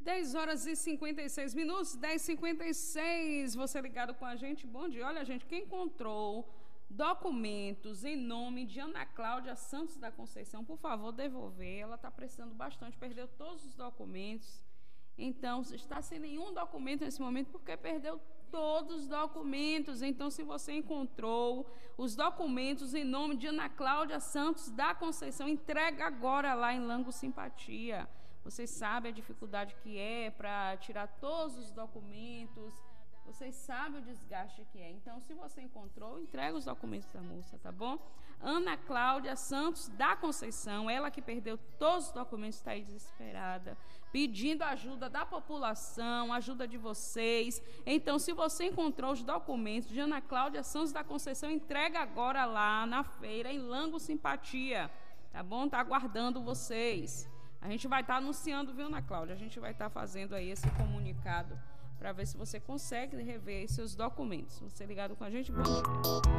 10 horas e 56 minutos, 10h56, você ligado com a gente, bom dia. Olha, gente, quem encontrou documentos em nome de Ana Cláudia Santos da Conceição, por favor, devolver. Ela está precisando bastante, perdeu todos os documentos. Então, está sem nenhum documento nesse momento porque perdeu todos os documentos. Então, se você encontrou os documentos em nome de Ana Cláudia Santos da Conceição, entrega agora lá em Lango Simpatia. Vocês sabem a dificuldade que é para tirar todos os documentos. Vocês sabem o desgaste que é. Então, se você encontrou, entrega os documentos da moça, tá bom? Ana Cláudia Santos da Conceição, ela que perdeu todos os documentos, está aí desesperada, pedindo ajuda da população, ajuda de vocês. Então, se você encontrou os documentos de Ana Cláudia Santos da Conceição, entrega agora lá na feira, em Lango Simpatia, tá bom? Tá aguardando vocês. A gente vai estar anunciando, viu, Ana Cláudia? A gente vai estar fazendo aí esse comunicado para ver se você consegue rever seus documentos. Você ligado com a gente? Bom dia.